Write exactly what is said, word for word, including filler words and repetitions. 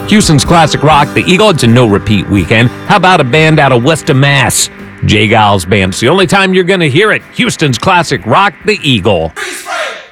Houston's classic rock, the Eagle. It's a no-repeat weekend. How about a band out of Weston, Mass? Jay Giles Band. It's the only time you're going to hear it. Houston's classic rock, the Eagle. Freeze frame.